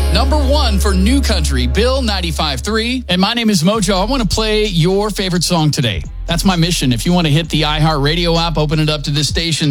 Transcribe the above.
Number 1 for New Country, Bill 95.3. And my name is Mojo. I want to play your favorite song today. That's my mission. If you want to hit the iHeartRadio app, open it up to this station,